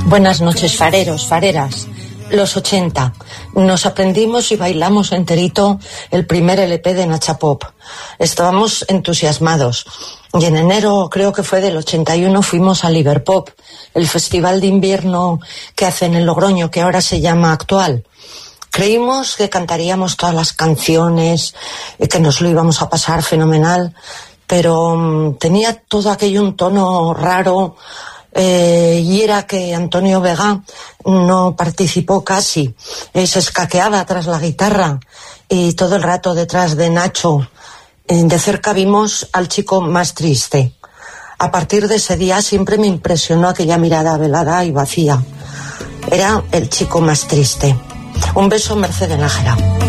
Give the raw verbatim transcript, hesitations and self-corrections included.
Buenas noches, fareros, fareras. Los ochenta. Nos aprendimos y bailamos enterito el primer L P de Nacha Pop. Estábamos entusiasmados. Y en enero, creo que fue del ochenta y uno, fuimos a Liverpop, el festival de invierno que hacen en Logroño, que ahora se llama Actual. Creímos que cantaríamos todas las canciones, que nos lo íbamos a pasar fenomenal, pero um, tenía todo aquello un tono raro, eh, y era que Antonio Vega no participó casi, eh, se escaqueaba tras la guitarra y todo el rato detrás de Nacho. Eh, de cerca vimos al chico más triste. A partir de ese día siempre me impresionó aquella mirada velada y vacía. Era el chico más triste. Un beso, Mercedes Nájera.